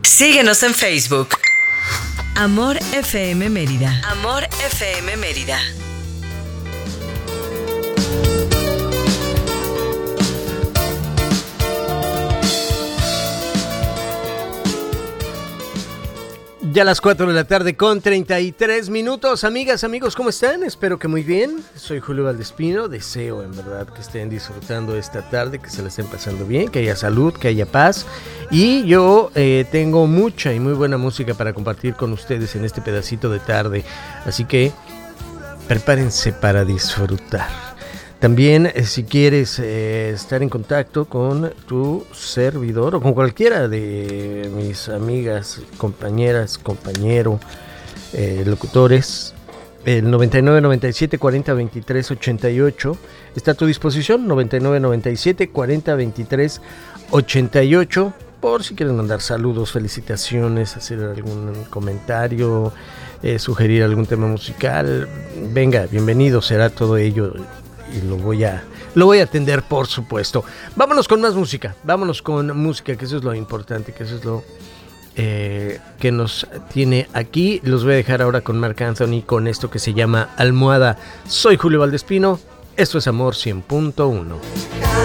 Síguenos en Facebook. Amor FM Mérida. Amor FM Mérida. Ya a las 4 de la tarde con 33 minutos. Amigas, amigos, ¿cómo están? Espero que muy bien. Soy Julio Valdespino. Deseo en verdad que estén disfrutando esta tarde, que se la estén pasando bien, que haya salud, que haya paz. Y yo tengo mucha y muy buena música para compartir con ustedes en este pedacito de tarde. Así que prepárense para disfrutar. También, si quieres estar en contacto con tu servidor o con cualquiera de mis amigas, compañeras, compañero, locutores, el 99 97 40 23 88 está a tu disposición. 99 97 40 23 88, por si quieren mandar saludos, felicitaciones, hacer algún comentario, sugerir algún tema musical. Venga, bienvenido será todo ello. Y lo voy a atender, por supuesto. Vámonos con más música. Vámonos con música, que eso es lo importante, que eso es lo que nos tiene aquí. Los voy a dejar ahora con Marc Anthony, con esto que se llama Almohada. Soy Julio Valdespino. Esto es Amor 100.1.